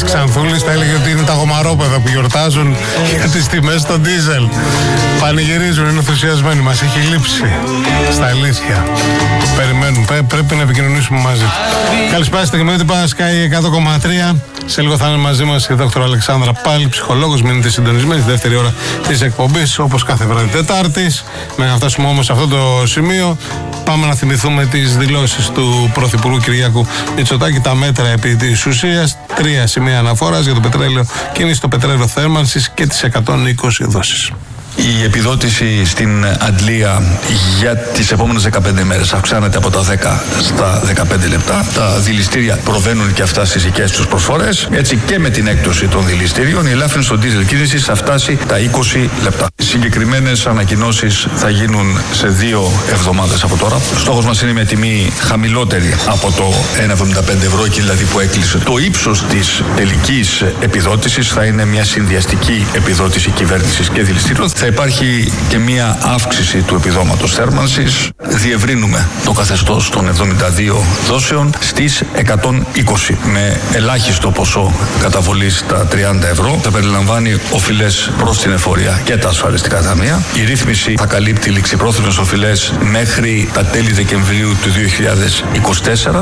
Ξανθούλης θα έλεγε ότι είναι τα γομαρόπεδα που γιορτάζουν για τις τιμές στο ντίζελ. Πανηγυρίζουν, είναι ενθουσιασμένοι. Μας έχει λείψει. Στα αλήθεια. Περιμένουν. Πρέπει να επικοινωνήσουμε μαζί του. Καλησπέρα στην Εκμετή Sky 100,3. Σε λίγο θα είναι μαζί μας η Δ. Αλεξάνδρα πάλι, ψυχολόγος. Μείνετε συντονισμένοι στη δεύτερη ώρα της εκπομπής, όπως κάθε βράδυ Τετάρτης. Μέχρι να φτάσουμε όμως σε αυτό το σημείο, πάμε να θυμηθούμε τις δηλώσεις του Πρωθυπουργού Κυριάκου Μητσοτάκη, τα μέτρα επί της ουσίας, 3 σημεία αναφοράς για το πετρέλαιο, κίνηση στο πετρέλαιο θέρμανσης και τις 120 δόσεις. Η επιδότηση στην Αντλία για τις επόμενες 15 μέρες αυξάνεται από τα 10 στα 15 λεπτά. Τα δηληστήρια προβαίνουν και αυτά στις δικές τους προσφορές. Έτσι και με την έκπτωση των δηληστήριων η ελάφρυνση των ντίζελ κίνησης θα φτάσει τα 20 λεπτά. Συγκεκριμένες ανακοινώσεις θα γίνουν σε 2 εβδομάδες από τώρα. Ο στόχος μας είναι με τιμή χαμηλότερη από το 1,75 ευρώ, εκεί δηλαδή που έκλεισε. Το ύψος της τελικής επιδότησης θα είναι μια συνδυαστική επιδότηση κυβέρνησης και δηληστήριων. Θα υπάρχει και μία αύξηση του επιδόματος θέρμανσης. Διευρύνουμε το καθεστώς των 72 δόσεων στις 120 με ελάχιστο ποσό καταβολής τα 30 ευρώ. Θα περιλαμβάνει οφειλές προς την εφορία και τα ασφαλιστικά ταμεία. Η ρύθμιση θα καλύπτει ληξιπρόθεσμες οφειλές μέχρι τα τέλη Δεκεμβρίου του 2024.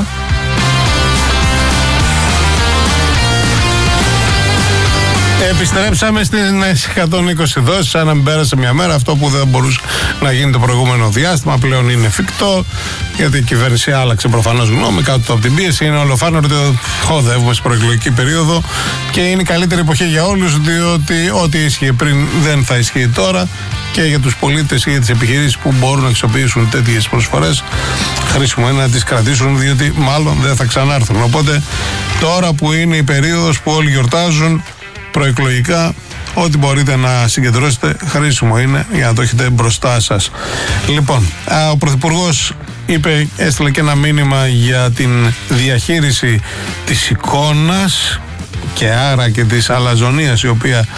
Επιστρέψαμε στις 120 δόσεις, σαν να μην πέρασε μια μέρα. Αυτό που δεν μπορούσε να γίνει το προηγούμενο διάστημα πλέον είναι εφικτό, γιατί η κυβέρνηση άλλαξε προφανώς γνώμη κάτω από την πίεση. Είναι ολοφάνερο ότι οδεύουμε στην προεκλογική περίοδο και είναι η καλύτερη εποχή για όλους, διότι ό,τι ίσχυε πριν δεν θα ισχύει τώρα, και για τους πολίτες ή για τις επιχειρήσεις που μπορούν να αξιοποιήσουν τέτοιες προσφορές, χρήσιμο είναι να τις κρατήσουν, διότι μάλλον δεν θα ξανάρθουν. Οπότε τώρα που είναι η περίοδος που όλοι γιορτάζουν προεκλογικά, ό,τι μπορείτε να συγκεντρώσετε χρήσιμο είναι για να το έχετε μπροστά σας. Λοιπόν, ο Πρωθυπουργός έστειλε και ένα μήνυμα για την διαχείριση της εικόνας και άρα και της αλαζονίας, η οποία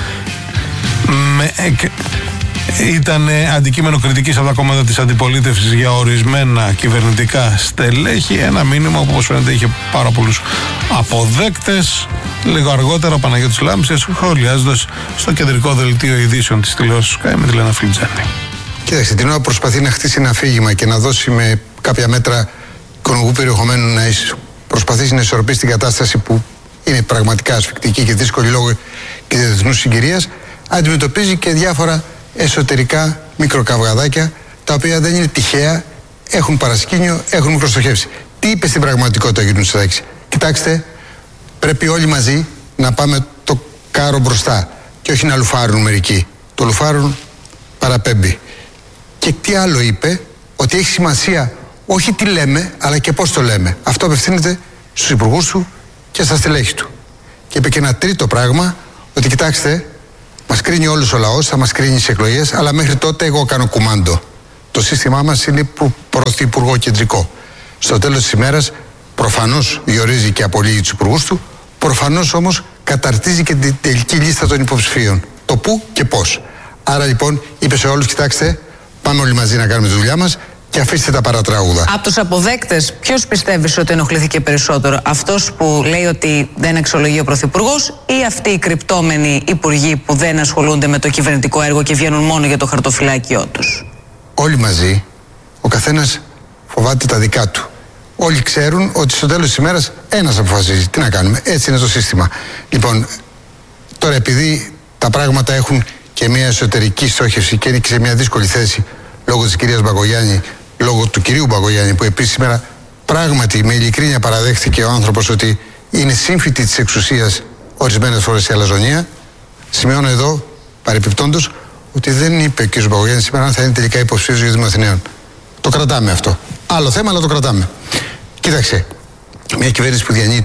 ήταν αντικείμενο κριτικής από τα κόμματα της αντιπολίτευσης για ορισμένα κυβερνητικά στελέχη. Ένα μήνυμα που όπως φαίνεται είχε πάρα πολλούς αποδέκτες. Λίγο αργότερα ο Παναγιώτης Λάμπησης σχολιάζοντας στο κεντρικό δελτίο ειδήσεων της τηλεόρασης Sky με τη Λένα Φλιτζάνη. Κοίταξε, την ώρα προσπαθεί να χτίσει ένα αφήγημα και να δώσει με κάποια μέτρα οικονομικού περιεχομένου να προσπαθήσει να ισορροπήσει την κατάσταση που είναι πραγματικά ασφικτική και δύσκολη λόγω και διεθνούς συγκυρίας, αντιμετωπίζει και διάφορα εσωτερικά μικροκαυγαδάκια, τα οποία δεν είναι τυχαία, έχουν παρασκήνιο, έχουν μικροστοχεύσει. Τι είπε στην πραγματικότητα ο κ. Μητσοτάκης? Κοιτάξτε, πρέπει όλοι μαζί να πάμε το κάρο μπροστά και όχι να λουφάρουν μερικοί. Το λουφάρουν παραπέμπει. Και τι άλλο είπε? Ότι έχει σημασία όχι τι λέμε, αλλά και πώς το λέμε. Αυτό απευθύνεται στους υπουργούς του και στα στελέχη του. Και είπε και ένα τρίτο πράγμα, ότι κοιτάξτε, μας κρίνει όλος ο λαός, θα μας κρίνει στις εκλογές, αλλά μέχρι τότε εγώ κάνω κουμάντο. Το σύστημά μας είναι πρωθυπουργοκεντρικό. Στο τέλος της ημέρας, προφανώς διορίζει και απολύει τους υπουργούς του, προφανώς όμως καταρτίζει και την τελική λίστα των υποψηφίων. Το πού και πώς. Άρα λοιπόν είπε σε όλους, κοιτάξτε, πάμε όλοι μαζί να κάνουμε τη δουλειά μας και αφήστε τα παρατράγουδα. Από τους αποδέκτες, ποιος πιστεύεις ότι ενοχλήθηκε περισσότερο? Αυτός που λέει ότι δεν αξιολογεί ο Πρωθυπουργός, ή αυτοί οι κρυπτόμενοι υπουργοί που δεν ασχολούνται με το κυβερνητικό έργο και βγαίνουν μόνο για το χαρτοφυλάκιό τους? Όλοι μαζί, ο καθένας φοβάται τα δικά του. Όλοι ξέρουν ότι στο τέλος της ημέρας ένας αποφασίζει. Τι να κάνουμε, έτσι είναι το σύστημα. Λοιπόν, τώρα επειδή τα πράγματα έχουν και μια εσωτερική στόχευση και είναι και σε μια δύσκολη θέση λόγω της κυρίας Μπακογιάννη, λόγω του κυρίου Μπακογιάννη, που επίσης σήμερα πράγματι με ειλικρίνεια παραδέχτηκε ο άνθρωπος ότι είναι σύμφυτη της εξουσίας ορισμένες φορές η αλαζονία. Σημειώνω εδώ, παρεπιπτόντως, ότι δεν είπε ο κ. Μπακογιάννη σήμερα αν θα είναι τελικά υποψήφιος για Δήμο Αθηναίων. Το κρατάμε αυτό. Άλλο θέμα, αλλά το κρατάμε. Κοίταξε, μια κυβέρνηση που διανύει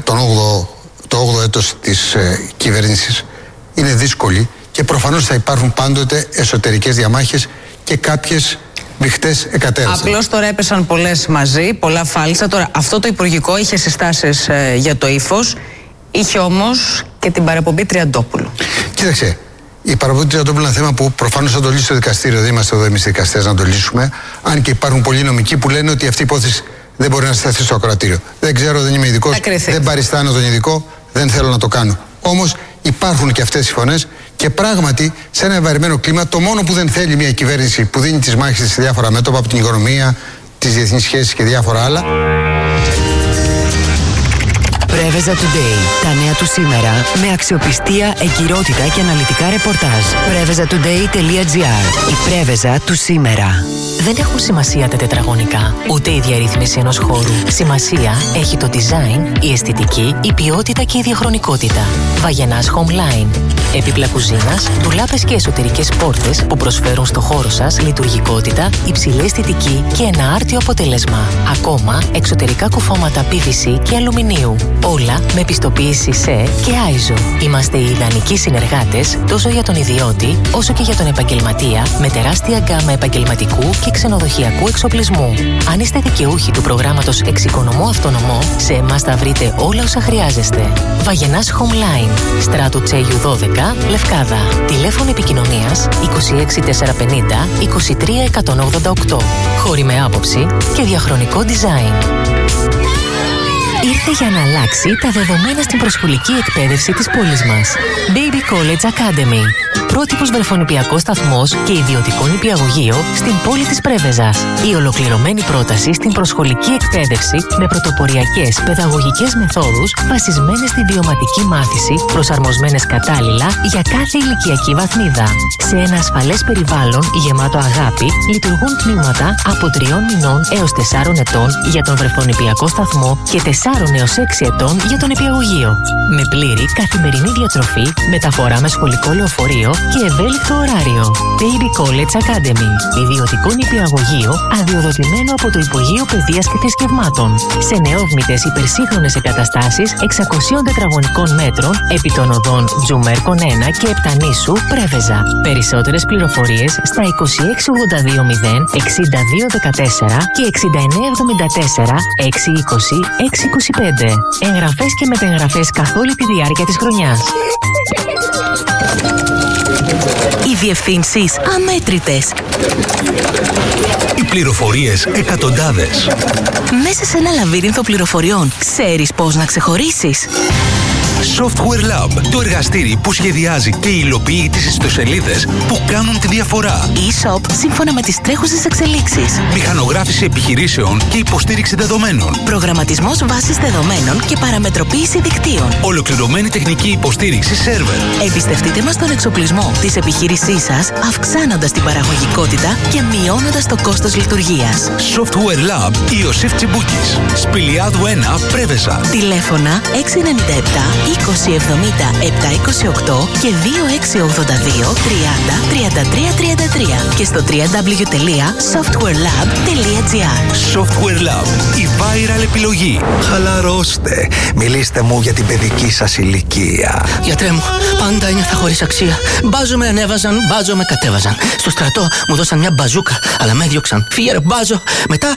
το 8ο έτος της κυβέρνησης είναι δύσκολη και προφανώς θα υπάρχουν πάντοτε εσωτερικές διαμάχες και κάποιες μπηχτές εκατέρασαν. Απλώς τώρα έπεσαν πολλές μαζί, πολλά φάλτσα. Τώρα αυτό το υπουργικό είχε συστάσεις για το ύφος, είχε όμως και την παραπομπή Τριαντόπουλου. Κοίταξε, η παραπομπή Τριαντόπουλου είναι ένα θέμα που προφανώς θα το λύσει το δικαστήριο. Δεν είμαστε εδώ εμείς οι δικαστές να το λύσουμε. Αν και υπάρχουν πολλοί νομικοί που λένε ότι αυτή η υπόθεση δεν μπορεί να σταθεί στο ακροατήριο. Δεν ξέρω, δεν είμαι ειδικός. Δεν παριστάνω τον ειδικό. δεν θέλω να το κάνω. Όμως υπάρχουν και αυτές οι φωνές και πράγματι σε ένα ευαρημένο κλίμα το μόνο που δεν θέλει μια κυβέρνηση που δίνει τις μάχες σε διάφορα μέτωπα, από την οικονομία, τις διεθνείς σχέσεις και διάφορα άλλα. Πρέβεζα Today. Τα νέα του σήμερα με αξιοπιστία, εγκυρότητα και αναλυτικά ρεπορτάζ. PrevezaToday.gr. Η Πρέβεζα του σήμερα. Δεν έχουν σημασία τα τετραγωνικά, ούτε η διαρρύθμιση ενός χώρου. Σημασία έχει το design, η αισθητική, η ποιότητα και η διαχρονικότητα. Βαγενάς Homeline. Έπιπλα κουζίνας, ντουλάπες και εσωτερικές πόρτες που προσφέρουν στο χώρο σας λειτουργικότητα, υψηλή αισθητική και ένα άρτιο αποτέλεσμα. Ακόμα, εξωτερικά κουφώματα PVC και αλουμινίου. Όλα με πιστοποίηση ΣΕ και ISO. Είμαστε οι ιδανικοί συνεργάτες τόσο για τον ιδιώτη όσο και για τον επαγγελματία, με τεράστια γκάμα επαγγελματικού και ξενοδοχειακού εξοπλισμού. Αν είστε δικαιούχοι του προγράμματος Εξοικονομώ Αυτονομώ, σε εμάς θα βρείτε όλα όσα χρειάζεστε. Βαγενάς Homeline, Στράτου Τσέγιου 12, Λευκάδα. Τηλέφωνο επικοινωνίας 26450 23188. Χώροι με άποψη και διαχρονικό design. Ήρθε για να αλλάξει τα δεδομένα στην προσχολική εκπαίδευση της πόλης μας. Baby College Academy. Πρότυπος βρεφονηπιακός σταθμός και ιδιωτικό νηπιαγωγείο στην πόλη της Πρέβεζας. Η ολοκληρωμένη πρόταση στην προσχολική εκπαίδευση με πρωτοποριακές παιδαγωγικές μεθόδους βασισμένες στη βιωματική μάθηση, προσαρμοσμένες κατάλληλα για κάθε ηλικιακή βαθμίδα. Σε ένα ασφαλές περιβάλλον γεμάτο αγάπη λειτουργούν τμήματα από 3 μηνών έως 4 ετών για τον βρεφονηπιακό σταθμό και 4 έως 6 ετών για τον νηπιαγωγείο. Με πλήρη καθημερινή διατροφή, μεταφορά με σχολικό λεωφορείο και ευέλικτο ωράριο. Baby College Academy. Ιδιωτικό νηπιαγωγείο αδειοδοτημένο από το Υπουργείο Παιδείας και Θρησκευμάτων. Σε νεόβμητες υπερσύγχρονες εγκαταστάσεις 600 τετραγωνικών μέτρων επί των οδών Τζουμέρκον 1 και Επτανήσου, Πρέβεζα. Περισσότερες πληροφορίες στα 26820 6214 και 6974 620 625. Εγγραφές και μετεγγραφές καθ' όλη τη διάρκεια της χρονιάς. Οι διευθύνσεις αμέτρητες. Οι πληροφορίες εκατοντάδες. Μέσα σε ένα λαβύρινθο πληροφοριών, ξέρεις πώς να ξεχωρίσεις? Software Lab, το εργαστήρι που σχεδιάζει και υλοποιεί τις ιστοσελίδες που κάνουν τη διαφορά. E-shop σύμφωνα με τις τρέχουσες εξελίξεις. Μηχανογράφηση επιχειρήσεων και υποστήριξη δεδομένων. Προγραμματισμός βάσης δεδομένων και παραμετροποίηση δικτύων. Ολοκληρωμένη τεχνική υποστήριξη σερβερ. Εμπιστευτείτε μας τον εξοπλισμό της επιχείρησής σας, αυξάνοντας την παραγωγικότητα και μειώνοντας το κόστος λειτουργίας. Software Lab Ιωσήφ Τσιμπούκης. Σπηλιάδου 1, Πρέβεζα. Τηλέφωνα 697 2070 728 και 2682 30 33 33 και στο www.softwarelab.gr. Software Lab, η viral επιλογή. Χαλαρώστε. Μιλήστε μου για την παιδική σας ηλικία. Γιατρέ μου, πάντα ένιωθα χωρίς αξία. Μπάζο με ανέβαζαν, μπάζο με κατέβαζαν. Στο στρατό μου δώσαν μια μπαζούκα, αλλά με έδιωξαν. Φύγε ρε μπάζο. Μετά